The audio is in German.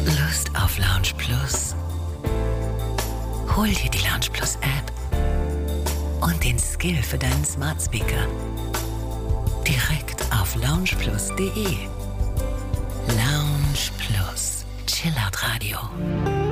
Lust auf Lounge Plus? Hol dir die Lounge Plus App und den Skill für deinen Smart Speaker. Direkt auf loungeplus.de. Lounge Plus. Chillout Radio.